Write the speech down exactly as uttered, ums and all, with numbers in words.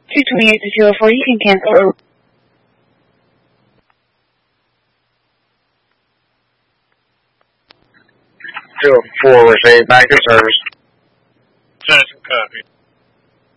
two twenty-eight to two oh four, you can cancel. two oh four, we're saying back to service. Send some copy.